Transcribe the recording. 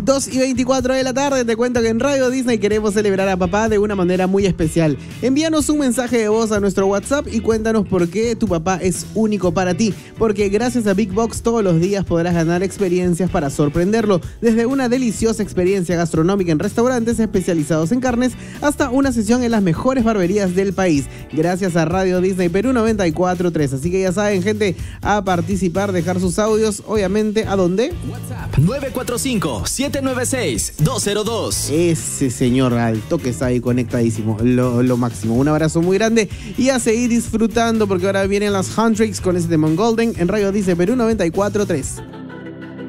2:24 de la tarde, te cuento que en Radio Disney queremos celebrar a papá de una manera muy especial. Envíanos un mensaje de voz a nuestro WhatsApp y cuéntanos por qué tu papá es único para ti. Porque gracias a Big Box todos los días podrás ganar experiencias para sorprenderlo. Desde una deliciosa experiencia gastronómica en restaurantes especializados en carnes hasta una sesión en las mejores barberías del país. Gracias a Radio Disney Perú 94.3. Así que ya saben, gente, a participar, dejar sus audios, obviamente, ¿a dónde? WhatsApp 945-796-202. Ese señor alto que está ahí conectadísimo, lo máximo. Un abrazo muy grande y a seguir disfrutando porque ahora vienen las Huntrix con ese Demon Golden en Radio Disney Perú 94.3.